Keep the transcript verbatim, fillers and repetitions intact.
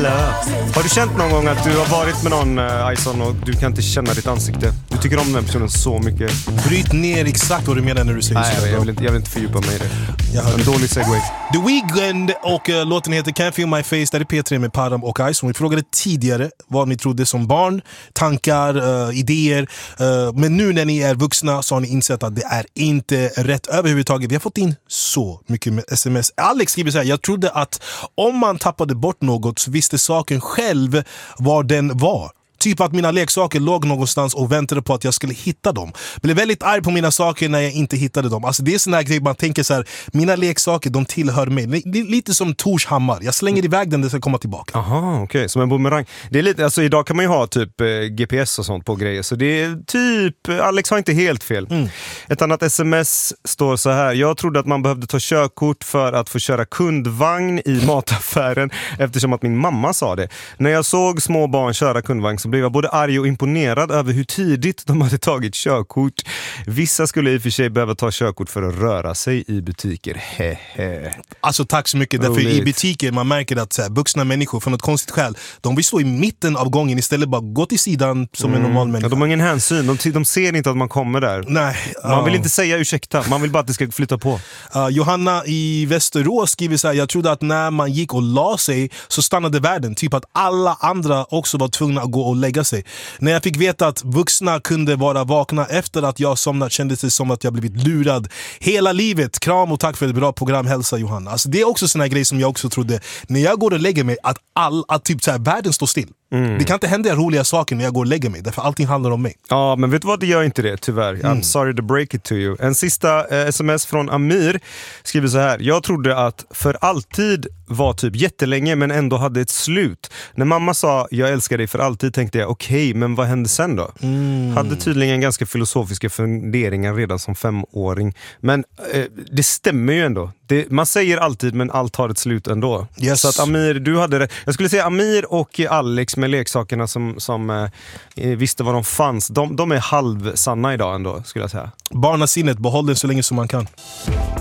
love. Har du känt någon gång att du har varit med någon uh, Ison och du kan inte känna ditt ansikte? Du tycker om den personen så mycket. Bryt ner exakt vad du menar när du säger Nej, så. Jag vill, inte, jag vill inte fördjupa mig i det. Jag en dålig segway. The Weeknd och uh, låten heter Can't Feel My Face. Där är P tre med Param och Ison. Vi frågade tidigare vad ni trodde som barn. Tankar, uh, idéer. Uh, men nu när ni är vuxna så har ni insett att det är inte rätt överhuvudtaget. Vi har fått in så mycket med sms. Alex skriver så här: jag trodde att om man tappade bort något så visste saken själv var den var. Typ att mina leksaker låg någonstans och väntade på att jag skulle hitta dem. Blev väldigt arg på mina saker när jag inte hittade dem. Alltså det är sån här grej man tänker så här: mina leksaker, de tillhör mig. Det är lite som Tors hammar. Jag slänger iväg den, det ska komma tillbaka. Aha, okej. Okay. Som en boomerang. Det är lite, alltså idag kan man ju ha typ eh, G P S och sånt på grejer. Så det är typ, Alex har inte helt fel. Mm. Ett annat sms står så här: jag trodde att man behövde ta körkort för att få köra kundvagn i mataffären eftersom att min mamma sa det. När jag såg små barn köra kundvagn så blev jag både arg och imponerad över hur tidigt de hade tagit körkort. Vissa skulle i och för sig behöva ta körkort för att röra sig i butiker. Hehe. Alltså tack så mycket. Därför i butiker man märker att så här, vuxna människor från ett konstigt skäl, de vill stå i mitten av gången istället bara gå till sidan som mm. en normal människa. Ja, de har ingen hänsyn. De, de ser inte att man kommer där. Nej. Man vill uh. inte säga ursäkta. Man vill bara att det ska flytta på. Uh, Johanna i Västerås skriver så här: jag trodde att när man gick och la sig så stannade världen. Typ att alla andra också var tvungna att gå och lägga sig. När jag fick veta att vuxna kunde vara vakna efter att jag somnat kändes det som att jag blivit lurad hela livet. Kram och tack för ett bra program, hälsa Johanna. Alltså det är också sån här grej som jag också trodde när jag går och lägger mig, att, all, att typ så här, världen står still. Mm. Det kan inte hända roliga saker när jag går och lägger mig, därför allting handlar om mig. Ja, men vet du vad, det gör inte det, tyvärr. Mm. I'm sorry to break it to you. En sista eh, sms från Amir skriver så här: jag trodde att för alltid var typ jättelänge men ändå hade ett slut. När mamma sa jag älskar dig för alltid tänkte jag okej, okay, men vad hände sen då? Mm. Hade tydligen ganska filosofiska funderingar redan som femåring. Men eh, det stämmer ju ändå. Det, man säger alltid men allt har ett slut ändå. Yes. Så att Amir, du hade det. Jag skulle säga Amir och Alex med leksakerna som, som eh, visste vad de fanns. De, de är halvsanna idag ändå, skulle jag säga. Barnasinnet, behåll den så länge som man kan.